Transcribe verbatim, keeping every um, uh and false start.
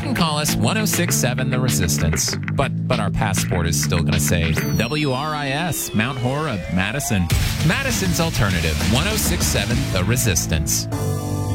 can call us one oh six seven The Resistance. But but our passport is still going to say W R I S, Mount Horeb, Madison. Madison's alternative, one oh six seven The Resistance.